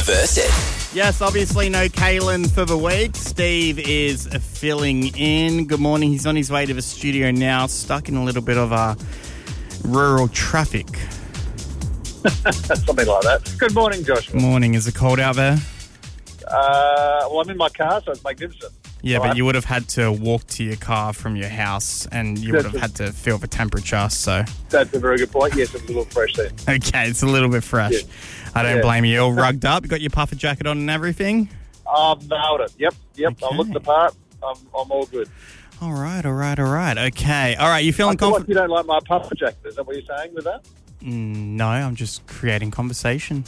Verse It. Yes, obviously no Kalen for the week. Steve is filling in. Good morning. He's on his way to the studio now, stuck in a little bit of rural traffic. Something like that. Good morning, Joshua. Morning. Is it cold out there? Well, I'm in my car, so it's magnificent. Yeah, Right. but you would have had to walk to your car from your house and you would have had to feel the temperature, so... That's a very good point. Yes, it's a little fresh there. Okay, it's a little bit fresh. Yeah. I don't Yeah. blame you. All rugged up. You got your puffer jacket on and everything? I've nailed it. Yep. Okay. I looked the part. I'm all good. All right. Okay. All right, you feeling I feel like confident? you don't like my puffer jacket. Is that what you're saying with that? No, I'm just creating conversation.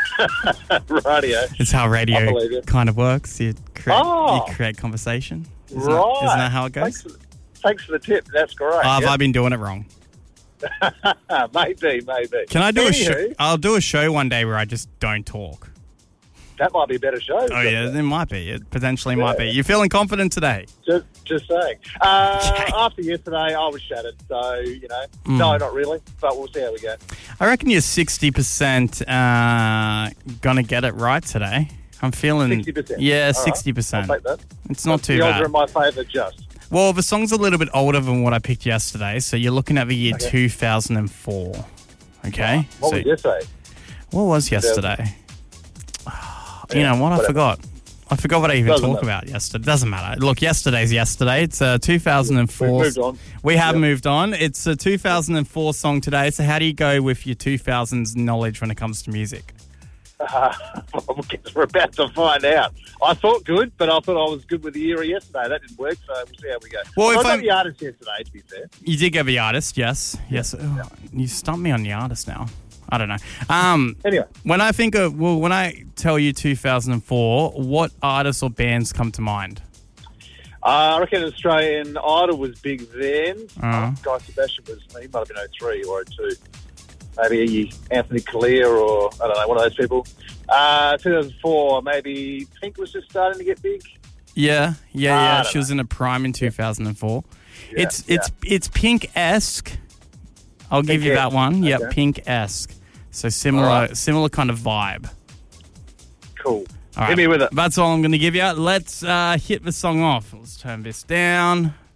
Rightio. It's how I radio believe you. kind of works. You create conversation. Isn't that how it goes? Thanks for the tip. That's great. Have Yep. I been doing it wrong? Maybe. Can I do a show? Anywho, I'll do a show one day where I just don't talk. That might be a better show. Oh, yeah, it might be. It potentially might be. You feeling confident today? Just saying. After yesterday, I was shattered. So, no, not really. But we'll see how we go. I reckon you're 60% going to get it right today. I'm feeling... 60%? Yeah, All right. 60%. I'll take that. It's not too The odds bad. are in my favour, just. Well, the song's a little bit older than what I picked yesterday, so you're looking at the year 2004. Okay? What was yesterday? What was yesterday? You know what? I forgot. I forgot what I even Doesn't talked matter. about yesterday. Doesn't matter. Look, yesterday's yesterday. It's 2004. We've moved on. We have moved on. It's a 2004 song today. So how do you go with your 2000s knowledge when it comes to music? We're about to find out. I thought good, but I thought I was good with the era yesterday. That didn't work, so we'll see how we go. Well, I if got I'm- the artist yesterday, to be fair. You did get the artist, yes. Yes. Oh, you stumped me on the artist now. I don't know. Anyway. When I tell you 2004, what artists or bands come to mind? I reckon Australian Idol was big then. Uh-huh. Guy Sebastian he might have been 03 or 02. Maybe Anthony Collier or, I don't know, one of those people. 2004, maybe Pink was just starting to get big. Yeah. I don't She was in a prime in 2004. Yeah, It's Pink-esque. I'll give you that one. Yep, Okay. Pink-esque. So similar kind of vibe. Cool. All right. Hit me with it. That's all I'm going to give you. Let's hit the song off. Let's turn this down.